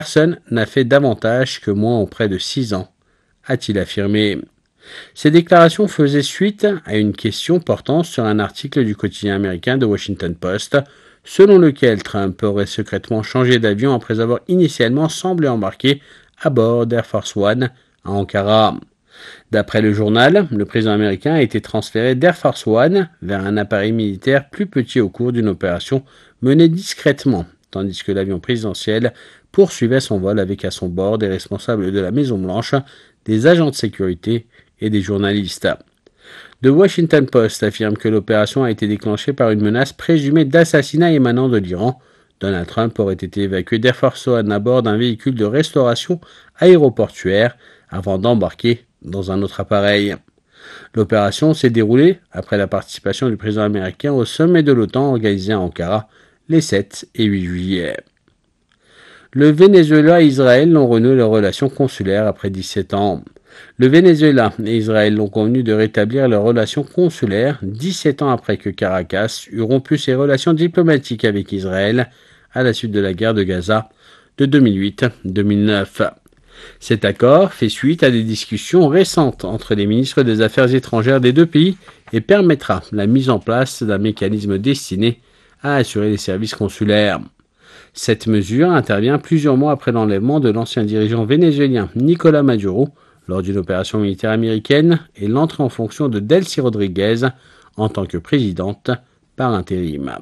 Personne n'a fait davantage que moi en près de 6 ans, a-t-il affirmé. Ces déclarations faisaient suite à une question portant sur un article du quotidien américain The Washington Post, selon lequel Trump aurait secrètement changé d'avion après avoir initialement semblé embarquer à bord d'Air Force One à Ankara. D'après le journal, le président américain a été transféré d'Air Force One vers un appareil militaire plus petit au cours d'une opération menée discrètement, tandis que l'avion présidentiel poursuivait son vol avec à son bord des responsables de la Maison-Blanche, des agents de sécurité et des journalistes. The Washington Post affirme que l'opération a été déclenchée par une menace présumée d'assassinat émanant de l'Iran. Donald Trump aurait été évacué d'Air Force One à bord d'un véhicule de restauration aéroportuaire avant d'embarquer dans un autre appareil. L'opération s'est déroulée après la participation du président américain au sommet de l'OTAN organisé à Ankara les 7 et 8 juillet. Le Venezuela et Israël ont renoué leurs relations consulaires après 17 ans. Le Venezuela et Israël ont convenu de rétablir leurs relations consulaires 17 ans après que Caracas eut rompu ses relations diplomatiques avec Israël à la suite de la guerre de Gaza de 2008-2009. Cet accord fait suite à des discussions récentes entre les ministres des Affaires étrangères des deux pays et permettra la mise en place d'un mécanisme destiné à assurer les services consulaires. Cette mesure intervient plusieurs mois après l'enlèvement de l'ancien dirigeant vénézuélien Nicolás Maduro lors d'une opération militaire américaine et l'entrée en fonction de Delcy Rodriguez en tant que présidente par intérim.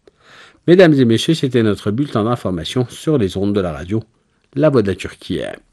Mesdames et messieurs, c'était notre bulletin d'information sur les ondes de la radio La Voix de la Turquie.